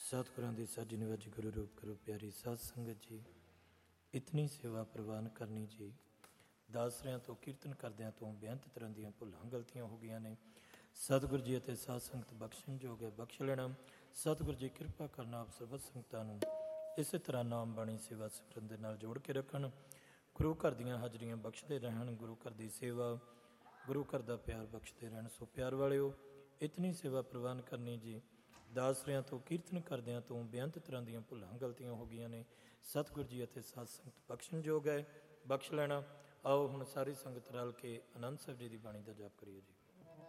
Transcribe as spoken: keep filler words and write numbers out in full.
सतगुरां दी साजी निवाजी गुरु रूप करो प्यारी साध संगत जी, इतनी सेवा प्रवान करनी जी। दासरियां तो कीर्तन करदियां तो बेअंत तरह ਦੀਆਂ ਭੁੱਲਾਂ ਗਲਤੀਆਂ ਹੋ ਗਈਆਂ ਨੇ। ਸਤਿਗੁਰ ਜੀ ਅਤੇ ਸਾਧ ਸੰਗਤ ਬਖਸ਼ਣ ਜੋਗ ਹੈ, ਬਖਸ਼ ਲੈਣਾ। ਸਤਿਗੁਰ ਜੀ ਕਿਰਪਾ ਕਰਨਾ ਆਪ ਸਰਬਤ ਸੰਗਤਾਂ ਨੂੰ ਇਸੇ ਤਰ੍ਹਾਂ ਨਾਮ ਬਾਣੀ ਸੇਵਾ ਸਿਮਰਨ ਦੇ ਨਾਲ ਜੋੜ ਕੇ ਰੱਖਣ। ਗੁਰੂ ਘਰ ਦੀਆਂ ਹਾਜ਼ਰੀਆਂ ਬਖਸ਼ਦੇ ਰਹਿਣ, ਗੁਰੂ ਘਰ ਦੀ ਸੇਵਾ, ਗੁਰੂ ਘਰ ਦਾ ਪਿਆਰ ਬਖਸ਼ਦੇ ਰਹਿਣ। ਸੋ ਪਿਆਰ ਵਾਲਿਓ, ਇਤਨੀ ਸੇਵਾ ਪ੍ਰਵਾਨ ਕਰਨੀ ਜੀ। ਦਾਸਰਿਆਂ ਤੋਂ ਕੀਰਤਨ ਕਰਦਿਆਂ ਤੋਂ ਬੇਅੰਤ ਤਰ੍ਹਾਂ ਦੀਆਂ ਭੁੱਲਾਂ ਗਲਤੀਆਂ ਹੋ ਗਈਆਂ ਨੇ। ਸਤਿਗੁਰ ਜੀ ਅਤੇ ਸਾਧ ਸੰਗਤ ਬਖਸ਼ਣਯੋਗ ਹੈ, ਬਖਸ਼ ਲੈਣਾ। ਆਓ ਹੁਣ ਸਾਰੀ ਸੰਗਤ ਰਲ ਕੇ ਆਨੰਦ ਸਾਹਿਬ ਜੀ ਦੀ ਬਾਣੀ ਦਾ ਜਾਪ ਕਰੀਏ ਜੀ।